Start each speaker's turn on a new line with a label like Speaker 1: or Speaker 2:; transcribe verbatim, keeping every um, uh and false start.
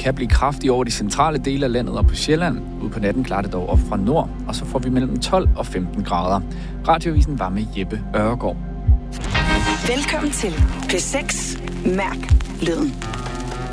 Speaker 1: kan blive kraftig over de centrale dele af landet og på Sjælland. Ude på natten klarer det dog op fra nord, og så får vi mellem tolv og femten grader. Radioavisen var med Jeppe Ørgaard.
Speaker 2: Velkommen til P seks. Mærk lyden.